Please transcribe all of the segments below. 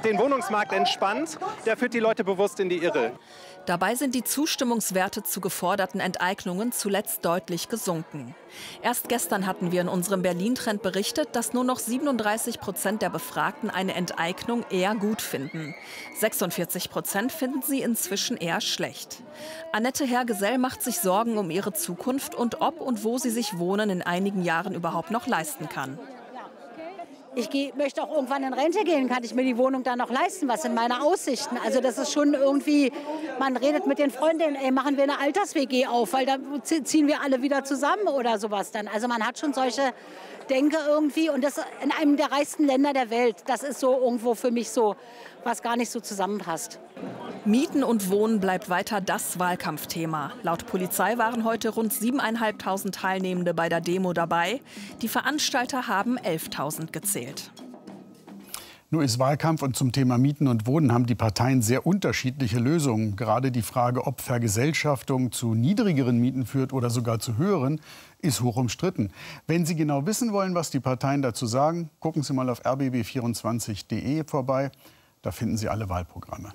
den Wohnungsmarkt entspannt, der führt die Leute bewusst in die Irre. Dabei sind die Zustimmungswerte zu geforderten Enteignungen zuletzt deutlich gesunken. Erst gestern hatten wir in unserem Berlin-Trend berichtet, dass nur noch 37% der Befragten eine Enteignung eher gut finden. 46% finden sie inzwischen eher schlecht. Annette Herrgesell macht sich Sorgen um ihre Zukunft und ob und wo sie sich Wohnen in einigen Jahren überhaupt noch leisten kann. Ich möchte auch irgendwann in Rente gehen, kann ich mir die Wohnung dann noch leisten? Was sind meine Aussichten? Also das ist schon irgendwie, man redet mit den Freundinnen, ey, machen wir eine Alters-WG auf, weil da ziehen wir alle wieder zusammen oder sowas dann. Also man hat schon solche Denke irgendwie und das in einem der reichsten Länder der Welt. Das ist so irgendwo für mich so, was gar nicht so zusammenpasst. Mieten und Wohnen bleibt weiter das Wahlkampfthema. Laut Polizei waren heute rund 7.500 Teilnehmende bei der Demo dabei. Die Veranstalter haben 11.000 gezählt. Nur ist Wahlkampf und zum Thema Mieten und Wohnen haben die Parteien sehr unterschiedliche Lösungen. Gerade die Frage, ob Vergesellschaftung zu niedrigeren Mieten führt oder sogar zu höheren, ist hoch umstritten. Wenn Sie genau wissen wollen, was die Parteien dazu sagen, gucken Sie mal auf rbb24.de vorbei. Da finden Sie alle Wahlprogramme.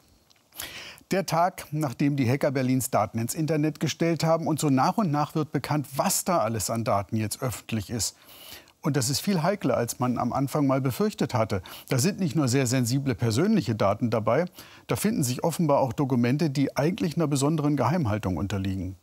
Der Tag, nachdem die Hacker Berlins Daten ins Internet gestellt haben und so nach und nach wird bekannt, was da alles an Daten jetzt öffentlich ist. Und das ist viel heikler, als man am Anfang mal befürchtet hatte. Da sind nicht nur sehr sensible persönliche Daten dabei, da finden sich offenbar auch Dokumente, die eigentlich einer besonderen Geheimhaltung unterliegen.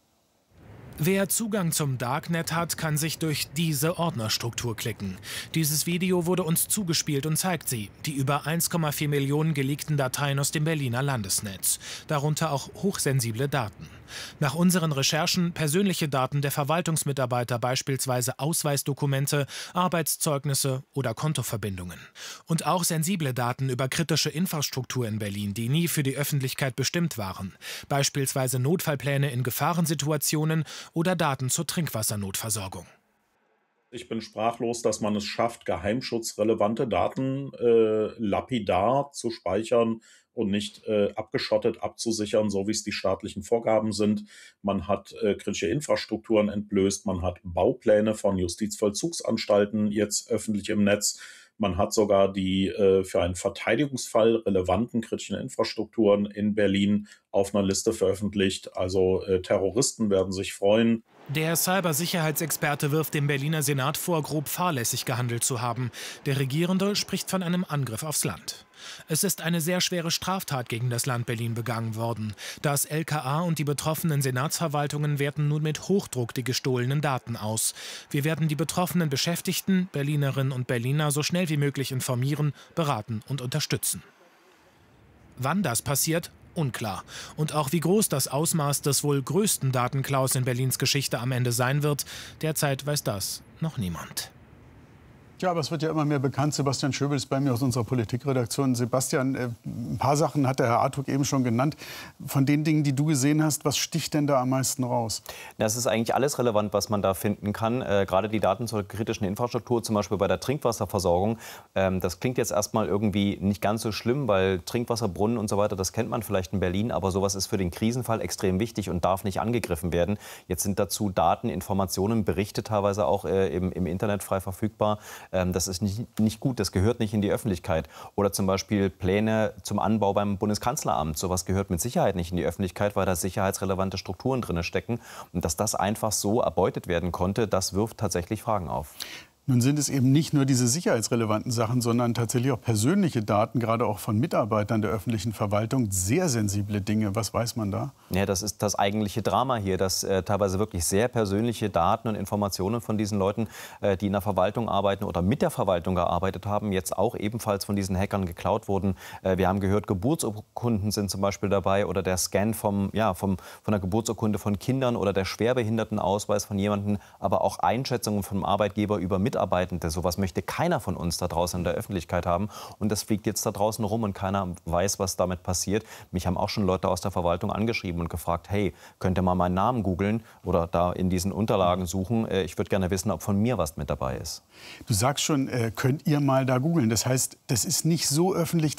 Wer Zugang zum Darknet hat, kann sich durch diese Ordnerstruktur klicken. Dieses Video wurde uns zugespielt und zeigt sie, die über 1,4 Millionen geleakten Dateien aus dem Berliner Landesnetz, darunter auch hochsensible Daten. Nach unseren Recherchen persönliche Daten der Verwaltungsmitarbeiter, beispielsweise Ausweisdokumente, Arbeitszeugnisse oder Kontoverbindungen. Und auch sensible Daten über kritische Infrastruktur in Berlin, die nie für die Öffentlichkeit bestimmt waren, beispielsweise Notfallpläne in Gefahrensituationen oder Daten zur Trinkwassernotversorgung. Ich bin sprachlos, dass man es schafft, geheimschutzrelevante Daten lapidar zu speichern und nicht abgeschottet abzusichern, so wie es die staatlichen Vorgaben sind. Man hat kritische Infrastrukturen entblößt, man hat Baupläne von Justizvollzugsanstalten jetzt öffentlich im Netz. Man hat sogar die für einen Verteidigungsfall relevanten kritischen Infrastrukturen in Berlin auf einer Liste veröffentlicht. Also Terroristen werden sich freuen. Der Cybersicherheitsexperte wirft dem Berliner Senat vor, grob fahrlässig gehandelt zu haben. Der Regierende spricht von einem Angriff aufs Land. Es ist eine sehr schwere Straftat gegen das Land Berlin begangen worden. Das LKA und die betroffenen Senatsverwaltungen werten nun mit Hochdruck die gestohlenen Daten aus. Wir werden die betroffenen Beschäftigten, Berlinerinnen und Berliner, so schnell wie möglich informieren, beraten und unterstützen. Wann das passiert? Unklar. Und auch wie groß das Ausmaß des wohl größten Datenklaus in Berlins Geschichte am Ende sein wird, derzeit weiß das noch niemand. Ja, aber es wird ja immer mehr bekannt. Sebastian Schöbel ist bei mir aus unserer Politikredaktion. Sebastian, ein paar Sachen hat der Herr Artuk eben schon genannt. Von den Dingen, die du gesehen hast, was sticht denn da am meisten raus? Das ist eigentlich alles relevant, was man da finden kann. Gerade die Daten zur kritischen Infrastruktur, zum Beispiel bei der Trinkwasserversorgung. Das klingt jetzt erstmal irgendwie nicht ganz so schlimm, weil Trinkwasserbrunnen und so weiter, das kennt man vielleicht in Berlin. Aber sowas ist für den Krisenfall extrem wichtig und darf nicht angegriffen werden. Jetzt sind dazu Daten, Informationen, Berichte teilweise auch im Internet frei verfügbar. Das ist nicht gut, das gehört nicht in die Öffentlichkeit. Oder zum Beispiel Pläne zum Anbau beim Bundeskanzleramt. Sowas gehört mit Sicherheit nicht in die Öffentlichkeit, weil da sicherheitsrelevante Strukturen drin stecken. Und dass das einfach so erbeutet werden konnte, das wirft tatsächlich Fragen auf. Nun sind es eben nicht nur diese sicherheitsrelevanten Sachen, sondern tatsächlich auch persönliche Daten, gerade auch von Mitarbeitern der öffentlichen Verwaltung. Sehr sensible Dinge. Was weiß man da? Ja, das ist das eigentliche Drama hier, dass teilweise wirklich sehr persönliche Daten und Informationen von diesen Leuten, die in der Verwaltung arbeiten oder mit der Verwaltung gearbeitet haben, jetzt auch ebenfalls von diesen Hackern geklaut wurden. Wir haben gehört, Geburtsurkunden sind zum Beispiel dabei oder der Scan von der Geburtsurkunde von Kindern oder der Schwerbehindertenausweis von jemandem, aber auch Einschätzungen vom Arbeitgeber über Mitarbeitende. Sowas möchte keiner von uns da draußen in der Öffentlichkeit haben. Und das fliegt jetzt da draußen rum und keiner weiß, was damit passiert. Mich haben auch schon Leute aus der Verwaltung angeschrieben und gefragt, hey, könnt ihr mal meinen Namen googeln oder da in diesen Unterlagen suchen? Ich würde gerne wissen, ob von mir was mit dabei ist. Du sagst schon, könnt ihr mal da googeln. Das heißt, das ist nicht so öffentlich,